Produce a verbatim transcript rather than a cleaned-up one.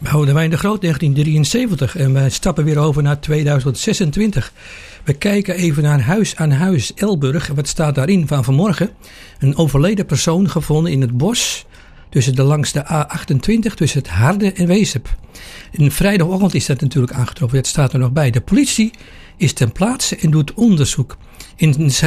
Boudewijn de Groot, negentien drieënzeventig. En we stappen weer over naar tweeduizend zesentwintig. We kijken even naar Huis aan Huis Elburg. Wat staat daarin van vanmorgen? Een overleden persoon gevonden in het bos tussen de langs de A achtentwintig, tussen het Harde en Weesp. En vrijdagochtend is dat natuurlijk aangetroffen. Dat staat er nog bij. De politie is ten plaatse en doet onderzoek. In